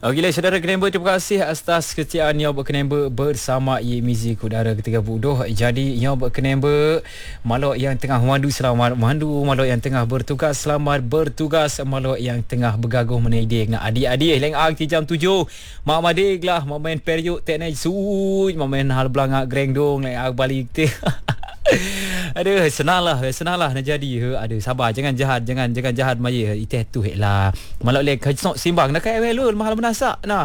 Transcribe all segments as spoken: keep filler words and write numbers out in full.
Okeylah saudara Kenember, terima kasih atas kesetiaan yang berkenember bersama Ye Music udara ke tiga puluh dua. Jadi yang berkenember, malok yang tengah memandu selamat memandu, malok yang tengah bertugas selamat bertugas, malok yang tengah bergaguh menedek nak adik-adik leng ang jam tujuh. Mak madik lah mak main periuk tek naik suj, mak main hal belangak grengdong leng ang balik teh. Aduh, senanglah, senanglah nak jadi. Aduh, sabar, jangan jahat, jangan jangan jahat maya. Iteh tu heklah. Malak lek kau simbang nak kai welul mahal menasak nah.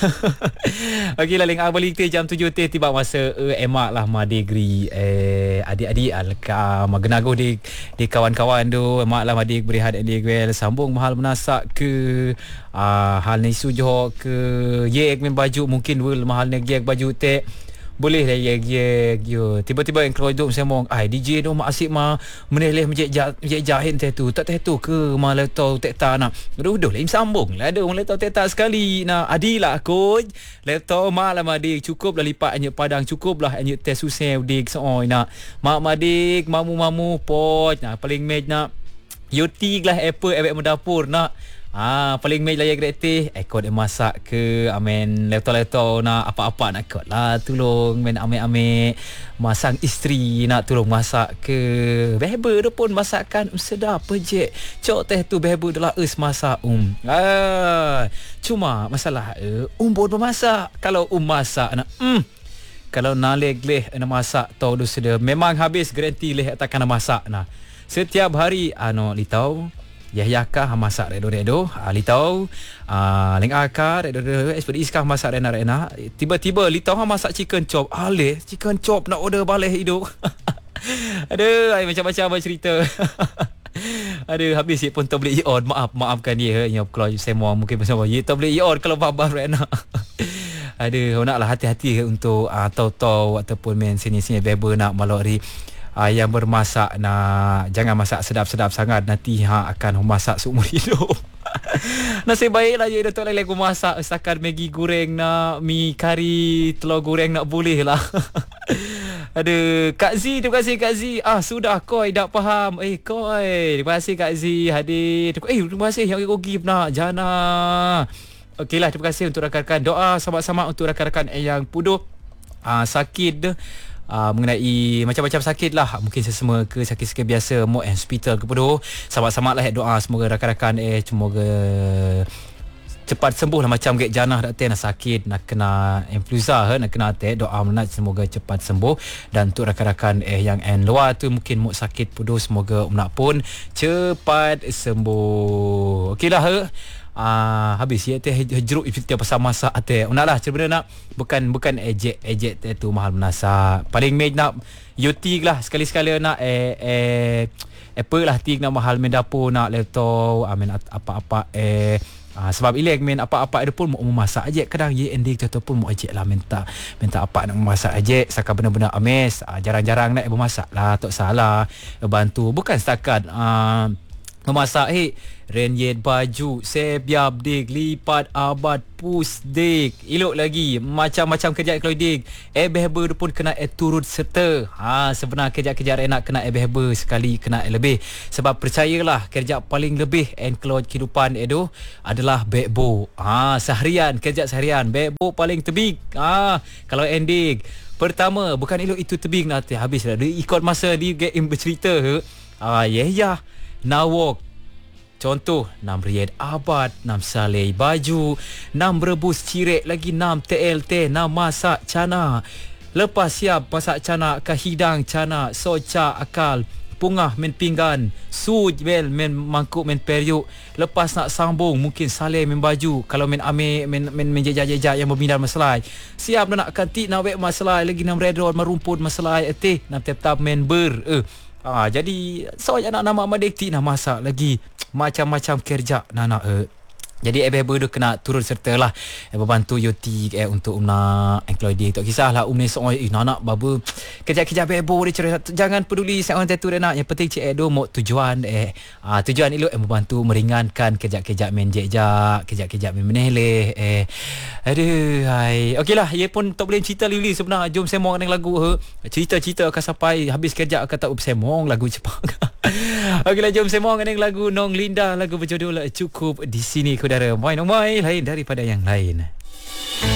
Okeylah leng balik teh jam tujuh teh tiba masa uh, emak lah ma degree eh adik-adik alka magenago di di kawan-kawan tu emak lah ma degree berehat di gwel sambung mahal menasak ke uh, hal ni sujo ke yek men baju mungkin wel mahal ni yek baju teh boleh lah ye ye yo tiba-tiba yang keluar hidup semong ai D J tu mak asyik ma meneleh menjek menjek jahit teh tu tak teh tu ke malah tau tek ta nak duh lain sambung lah ada orang tau tek ta sekali nak adilah coach laptop malah madik cukup lah lipat hanya padang cukup lah hanya teh susah dik sooi nak mak madik mamu-mamu pot nah paling mej nak yuti lah apa ebek mendapur nak Ah, paling mej layak kreatif ekor dia masak ke amen laptop-laptop nak apa-apa nak kot lah tolong men ame-ame masang isteri nak tolong masak ke beber tu pun masakan um, sedap pejek cok teh tu beber adalah us masak um ah cuma masalah uh, um pun memasak kalau um masak nak um kalau nalek leh nak masak tahu tu sudah memang habis garanti leh takkan nak masak nah setiap hari ano litau Yahya kah masak redo-redo Ali tahu uh, Leng akar redo-redo Seperti iskah masak rena-rena tiba-tiba Li tahu masak chicken chop alih chicken chop nak order balik hidup. Aduh macam-macam cerita. Aduh habis ye pun tak boleh i-on. Maaf maafkan dia yang kalau semua mungkin bersama ye tak boleh i-on kalau babah rena. Aduh naklah hati-hati untuk uh, tahu-tahu ataupun main sini-sini beber nak malori Uh, yang bermasak nak jangan masak sedap-sedap sangat nanti ha akan masak seumur hidup. Nasib baiklah je Datuk Lelek aku masak setakat Maggi goreng nak mi kari telur goreng nak boleh lah. Aduh Kak Z, terima kasih Kak Z. Ah sudah koi dah faham. Eh koi terima kasih Kak Z hadir. Eh terima kasih yang kogi nak jana. Okeylah terima kasih untuk rakan-rakan doa sama-sama untuk rakan-rakan yang puduh uh, sakit Uh, mengenai macam-macam sakit lah mungkin sesama ke sakit-sakit biasa mau hospital ke penuh sama-sama lah doa semoga rakan-rakan eh semoga cepat sembuh lah macam gek janah dak teh nak sakit nak kena influenza nak kena teh doa menat semoga cepat sembuh dan untuk rakan-rakan eh yang en luar tu mungkin mau sakit penuh semoga menat pun cepat sembuh. Okeylah he Ah uh, habis ya teh jeruk iftiar pasal masak teh. Unaklah sebenarnya nak bukan bukan ejek ejek teh tu mahal menasak. Paling mej nak yuti lah sekali-sekala nak eh eh apa lah ting nak mahal main dapur nak laptop amin apa-apa eh Ah, sebab ilek main apa-apa dia pun mau memasak aje kadang ye ending tu pun mau aje lah minta minta apa nak memasak aje saka benar-benar ames ah, jarang-jarang nak memasak lah tak salah bantu bukan setakat ah, memasak he renyet baju sebiap dik lipat abad pus dik elok lagi macam-macam kerja kalau dik ebeh-ber pun kena eh, turut serta ha sebenar kerja-kerja enak kena ebeh-ber sekali kena eh, lebih sebab percayalah kerja paling lebih and keluar kehidupan itu adalah bebo ha seharian kerja seharian bebo paling tebing ha kalau ending pertama bukan elok itu tebing nanti habis dah ikut masa di game bercerita ah ya ya nawok contoh enam riyad abad, enam saleh baju, enam rebus cirek lagi, enam T L T, enam masak cana. Lepas siap masak cana ke hidang cana, soca akal, pungah men pinggan, suj bel men mangkuk men periuk. Lepas nak sambung mungkin saleh men baju, kalau men ame men men menjejak-jejak yang berminat masalah. Siap nak kanti nak wek masalah lagi enam redor merumput masalah eteh, enam tetap men ber. Eh Ah, jadi so anak nama madekti nak masak lagi macam-macam kerja nak eh. Jadi eh beber tu kena turut serta lah eh, membantu Yoti eh, untuk nak employ dia tak kisahlah um ni soal eh nak baba kerja-kerja bebo dia cerita jangan peduli saya orang tu nak yang penting cik Edo mau tujuan eh ah, tujuan elok eh membantu meringankan kerja-kerja men jejak kerja-kerja men meneleh eh aduh hai okeylah ia pun tak boleh cerita lili sebenarnya jom semong dengan lagu he. Cerita-cerita akan sampai habis kerja akan tak semong lagu cepat. Okeylah, jom sembang dengan lagu Nong Linda, lagu berjudul Cukup di Sini, saudara. Mai Nong Mai, lain daripada yang lain.